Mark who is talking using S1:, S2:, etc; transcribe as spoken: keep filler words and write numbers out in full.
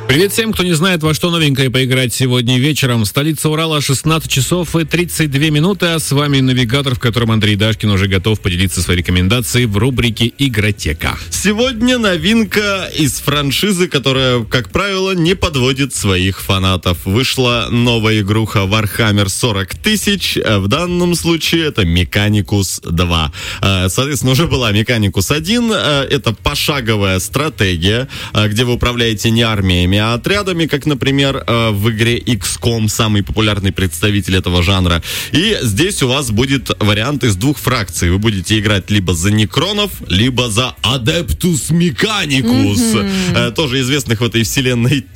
S1: Привет всем, кто не знает, во что новенькое поиграть сегодня вечером. Столица Урала, шестнадцать часов и тридцать две минуты, а с вами навигатор, в котором Андрей Дашкин уже готов поделиться своей рекомендацией в рубрике «Игротека».
S2: Сегодня новинка из франшизы, которая, как правило, не подводит своих фанатов. Вышла новая игруха Warhammer сорок тысяч, в данном случае это Mechanicus два. Соответственно, уже была Mechanicus один, это пошаговая стратегия, где вы управляете не армиями, а отрядами, как, например, в игре икс ком, самый популярный представитель этого жанра. И здесь у вас будет вариант из двух фракций. Вы будете играть либо за Некронов, либо за Adeptus Mechanicus, mm-hmm. тоже известных в этой вселенной